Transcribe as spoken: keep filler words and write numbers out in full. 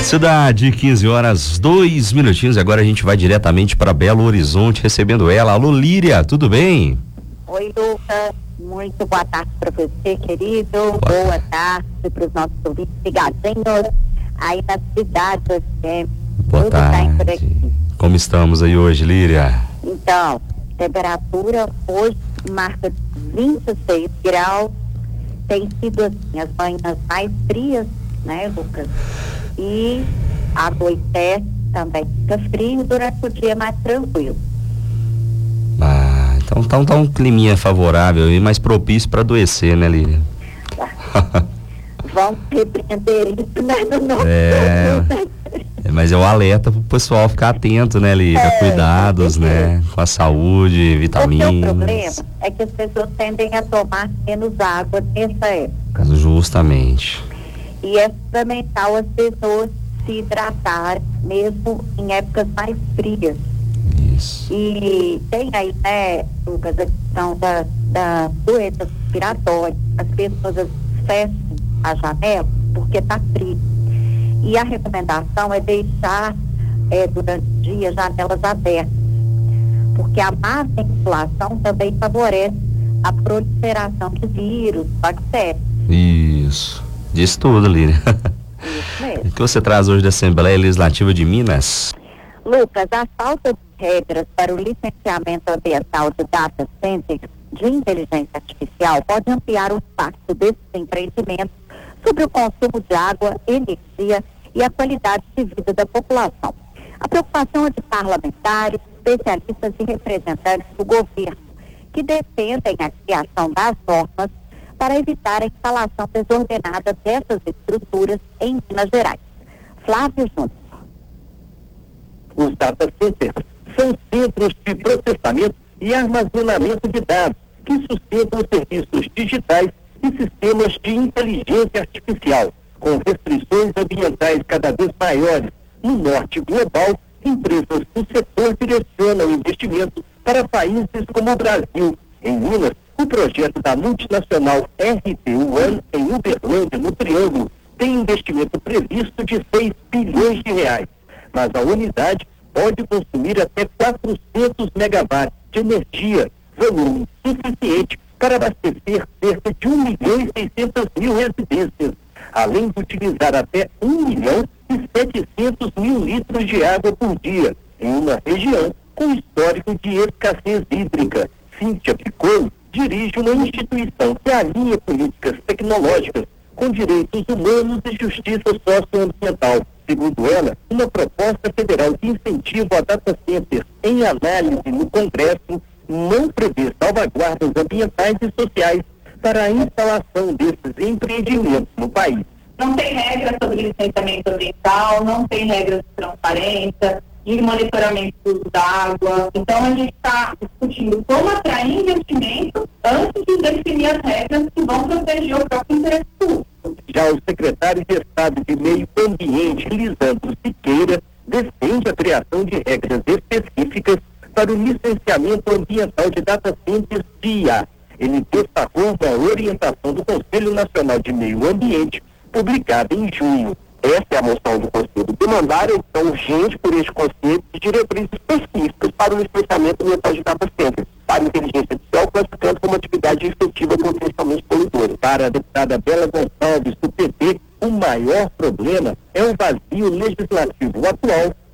Cidade, quinze horas, dois minutinhos. Agora a gente vai diretamente para Belo Horizonte, recebendo ela. Alô, Líria, tudo bem? Oi, Lucas. Muito boa tarde para você, querido. Boa, boa tarde para os nossos ouvintes ligadinhos aí na cidade do F M. Boa Tudo tarde. Tá por aqui. Como estamos aí hoje, Líria? Então, temperatura hoje marca vinte e seis graus. Tem sido assim, as manhãs mais frias, né, Lucas? E à noite também fica frio, durante o dia mais tranquilo. Ah, então tá, tá um climinha favorável e mais propício para adoecer, né, Líria? Vamos repreender isso, né, no nosso é, é, mas é um alerta pro pessoal ficar atento, né, Líria? É, Cuidados, né, com a saúde, vitaminas. O problema é que as pessoas tendem a tomar menos água nessa época. Justamente. E é fundamental as pessoas se hidratarem, mesmo em épocas mais frias. Isso. E tem aí, né, Lucas, a questão da, da doença respiratória. As pessoas fecham a janela porque está frio. E a recomendação é deixar é, durante o dia janelas abertas, porque a má ventilação também favorece a proliferação de vírus, bactérias. Isso. Diz tudo, Líria. Isso mesmo. O que você traz hoje da Assembleia Legislativa de Minas? Lucas, a falta de regras para o licenciamento ambiental de data centers de inteligência artificial pode ampliar o impacto desses empreendimentos sobre o consumo de água, energia e a qualidade de vida da população. A preocupação é de parlamentares, especialistas e representantes do governo, que defendem a criação das normas para evitar a instalação desordenada dessas estruturas em Minas Gerais. Flávio Júnior. Os data centers são centros de processamento e armazenamento de dados que sustentam serviços digitais e sistemas de inteligência artificial. Com restrições ambientais cada vez maiores no norte global, empresas do setor direcionam investimento para países como o Brasil. Em Minas, o projeto da multinacional R T One em Uberlândia, no Triângulo, tem investimento previsto de seis bilhões de reais. Mas a unidade pode consumir até quatrocentos megawatts de energia, volume suficiente para abastecer cerca de um milhão e seiscentas mil residências, além de utilizar até um milhão e setecentos mil litros de água por dia, em uma região com histórico de escassez hídrica. Cíntia Piccolo dirige uma instituição que alinha políticas tecnológicas com direitos humanos e justiça socioambiental. Segundo ela, uma proposta federal de incentivo a data centers em análise no Congresso não prevê salvaguardas ambientais e sociais para a instalação desses empreendimentos no país. Não tem regras sobre licenciamento ambiental, não tem regras de transparência, de monitoramento do uso da água. Então, a gente está discutindo como atrair investimento antes de definir as regras que vão proteger o próprio interesse público. Já o secretário de Estado de Meio Ambiente, Lisandro Siqueira, defende a criação de regras específicas para o licenciamento ambiental de data centers de I A. Ele destacou uma orientação do Conselho Nacional de Meio Ambiente, publicada em junho. Essa é a moção do Conselho. Demandar, então, urgente por este Conselho de diretrizes específicas para o licenciamento ambiental de data centers, para a inteligência artificial, classificando como atividade efetiva potencialmente poluidora. Para a deputada Bela Gonçalves, do P T, o maior problema é o vazio legislativo atual